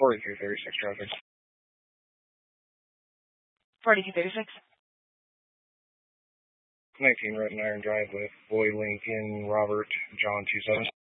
4336 traffic. 4236. 19 Rotten Iron Drive with Boy Lincoln, Robert, John 27.